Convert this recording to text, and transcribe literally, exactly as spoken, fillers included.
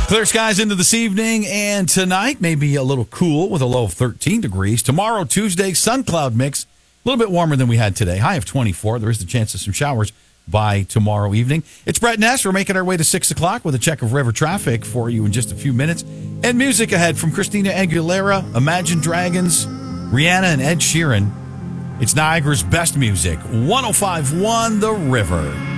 Clear skies into this evening, and tonight may be a little cool with a low of thirteen degrees. Tomorrow, Tuesday, sun cloud mix, a little bit warmer than we had today. High of twenty-four. There is the chance of some showers by tomorrow evening. It's Brett Ness. We're making our way to six o'clock with a check of river traffic for you in just a few minutes. And music ahead from Christina Aguilera, Imagine Dragons, Rihanna, and Ed Sheeran. It's Niagara's best music. one oh five point one The River.